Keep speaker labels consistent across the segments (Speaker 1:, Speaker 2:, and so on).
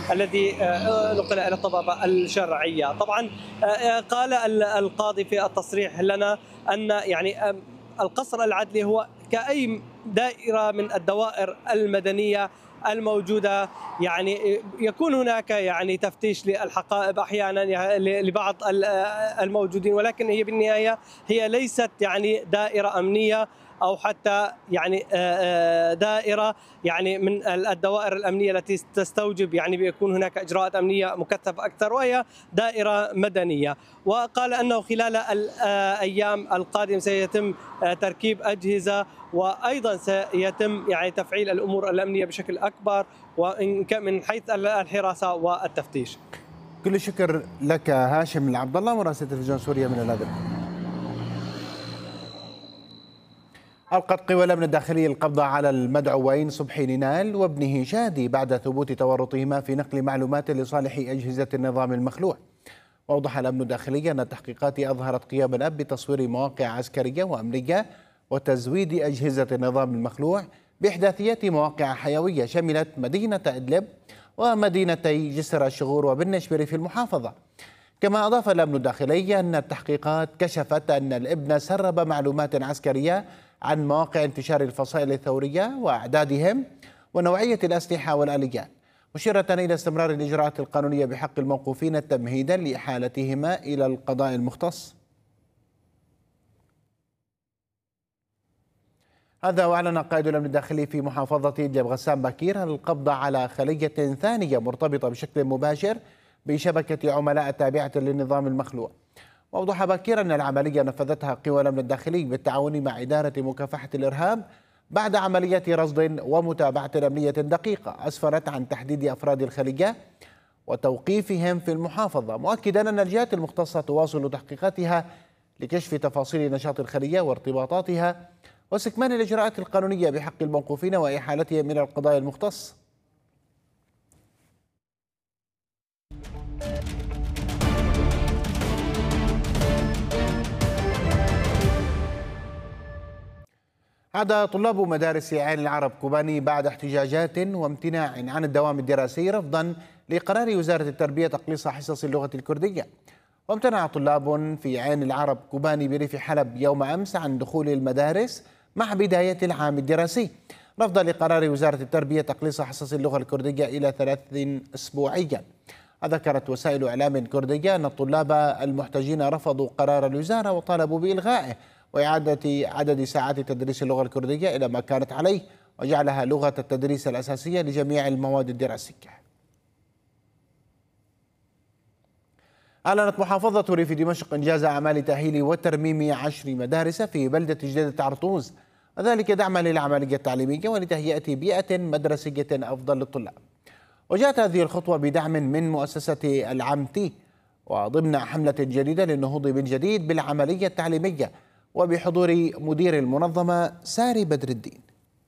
Speaker 1: الذي نقل إلى الطبقة الشرعية. طبعا قال القاضي في التصريح لنا أن يعني القصر العدلي هو كأي دائرة من الدوائر المدنية الموجودة، يعني يكون هناك يعني تفتيش للحقائب أحيانا لبعض الموجودين، ولكن هي بالنهاية هي ليست يعني دائرة أمنية أو حتى يعني دائرة يعني من الدوائر الأمنية التي تستوجب يعني بيكون هناك إجراءات أمنية مكثفة أكثر، وهي دائرة مدنية. وقال أنه خلال الأيام القادمة سيتم تركيب أجهزة، وأيضا سيتم يعني تفعيل الأمور الأمنية بشكل أكبر من حيث الحراسة والتفتيش.
Speaker 2: كل الشكر لك هاشم العبد الله مراسل تلفزيون سوريا من الأذن. ألقت قوى الأمن الداخلي القبض على المدعوين صبحي نينال وابنه شادي بعد ثبوت تورطهما في نقل معلومات لصالح أجهزة النظام المخلوع. وأوضح الأمن الداخلي أن التحقيقات أظهرت قيام الأب بتصوير مواقع عسكرية وأمنية وتزويد أجهزة النظام المخلوع بإحداثيات مواقع حيوية شملت مدينة إدلب ومدينتي جسر الشغور وبنش بريف المحافظة. كما أضاف الأمن الداخلي أن التحقيقات كشفت أن الابن سرب معلومات عسكرية عن مواقع انتشار الفصائل الثورية وأعدادهم ونوعية الأسلحة والآليات، مشيرة إلى استمرار الإجراءات القانونية بحق الموقوفين تمهيدا لإحالتهما إلى القضاء المختص. هذا وأعلن قائد الأمن الداخلي في محافظة إدلب غسان باكير القبض على خلية ثانية مرتبطة بشكل مباشر بشبكة عملاء تابعة للنظام المخلوع. وأوضح باكير أن العملية نفذتها قوى الأمن الداخلي بالتعاون مع إدارة مكافحة الإرهاب بعد عملية رصد ومتابعة أمنية دقيقة أسفرت عن تحديد أفراد الخلية وتوقيفهم في المحافظة، مؤكدا أن الجهات المختصة تواصل تحقيقاتها لكشف تفاصيل نشاط الخلية وارتباطاتها واستكمال الإجراءات القانونية بحق الموقوفين وإحالتهم إلى القضاء المختص. عاد طلاب مدارس عين العرب كوباني بعد احتجاجات وامتناع عن الدوام الدراسي رفضا لقرار وزارة التربية تقليص حصص اللغة الكردية. وامتنع طلاب في عين العرب كوباني بريف حلب يوم أمس عن دخول المدارس مع بداية العام الدراسي رفضا لقرار وزارة التربية تقليص حصص اللغة الكردية إلى 3 أسبوعيا. ذكرت وسائل إعلام كردية أن الطلاب المحتجين رفضوا قرار الوزارة وطالبوا بإلغائه وإعادة عدد ساعات تدريس اللغة الكردية إلى ما كانت عليه وجعلها لغة التدريس الأساسية لجميع المواد الدراسية. أعلنت محافظة ريف دمشق إنجاز أعمال تأهيل وترميم 10 مدارس في بلدة جديدة عرطوز، وذلك دعما للعملية التعليمية ولتهيئة بيئة مدرسية أفضل للطلاب. وجاءت هذه الخطوة بدعم من مؤسسة العمتي وضمن حملة جديدة للنهوض من جديد بالعملية التعليمية وبحضور مدير المنظمة ساري بدر الدين.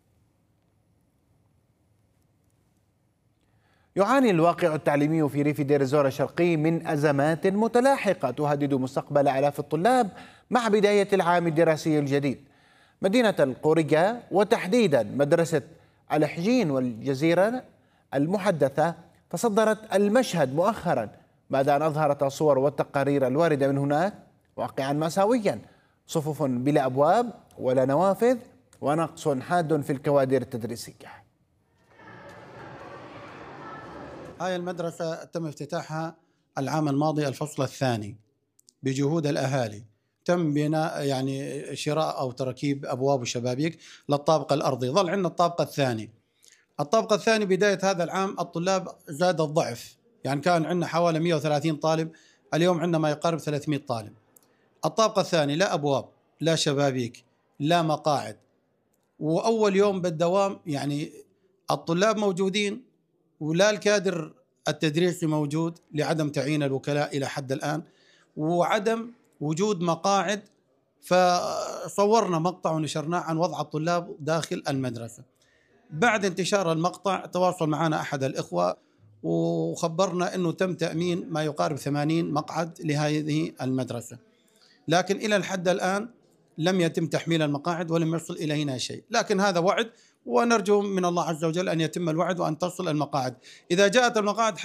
Speaker 2: يعاني الواقع التعليمي في ريف دير الزور الشرقي من أزمات متلاحقة تهدد مستقبل آلاف الطلاب مع بداية العام الدراسي الجديد. مدينة القورية وتحديدا مدرسة الحجين والجزيرة المحدثة تصدرت المشهد مؤخرا بعد أن أظهرت الصور والتقارير الواردة من هناك واقعا مأساويا، صفوف بلا أبواب ولا نوافذ ونقص حاد في الكوادر التدريسية.
Speaker 3: هاي المدرسة تم افتتاحها العام الماضي الفصل الثاني بجهود الأهالي. تم بناء يعني شراء أو تركيب أبواب وشبابيك للطابق الأرضي. ظل عندنا الطابق الثاني. الطابق الثاني بداية هذا العام الطلاب زاد الضعف، يعني كان عندنا حوالي 130 طالب، اليوم عندنا ما يقارب 300 طالب. الطابق الثاني لا أبواب لا شبابيك لا مقاعد، وأول يوم بالدوام يعني الطلاب موجودين ولا الكادر التدريسي موجود لعدم تعيين الوكلاء إلى حد الآن وعدم وجود مقاعد. فصورنا مقطع ونشرناه عن وضع الطلاب داخل المدرسة. بعد انتشار المقطع تواصل معنا أحد الإخوة وخبرنا أنه تم تأمين ما يقارب 80 مقعد لهذه المدرسة، لكن إلى الحد الآن لم يتم تحميل المقاعد ولم يصل إلينا شيء. لكن هذا وعد ونرجو من الله عز وجل أن يتم الوعد وأن تصل المقاعد. إذا جاءت المقاعد